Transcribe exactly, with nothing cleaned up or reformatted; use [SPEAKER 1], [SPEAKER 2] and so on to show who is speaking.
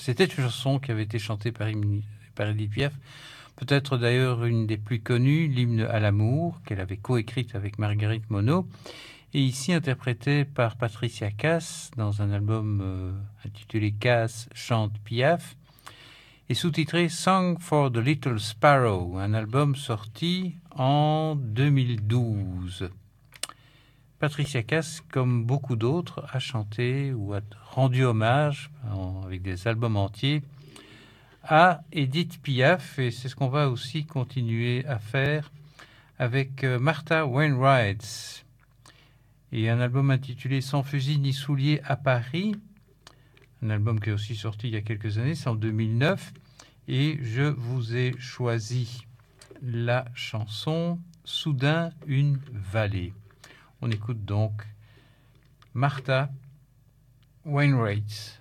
[SPEAKER 1] C'était une chanson qui avait été chantée par, Émi- par Edith Piaf, peut-être d'ailleurs une des plus connues, l'hymne à l'amour, qu'elle avait coécrite avec Marguerite Monod, et ici interprétée par Patricia Cass dans un album euh, intitulé Cass chante Piaf, et sous-titré Song for the Little Sparrow, un album sorti en deux mille douze. Patricia Cass, comme beaucoup d'autres, a chanté ou a rendu hommage en- avec des albums entiers à Edith Piaf, et c'est ce qu'on va aussi continuer à faire avec euh, Martha Wainwright, et un album intitulé Sans fusil ni souliers à Paris, un album qui est aussi sorti il y a quelques années, c'est en deux mille neuf, et je vous ai choisi la chanson Soudain une vallée. On écoute donc Martha Wainwright.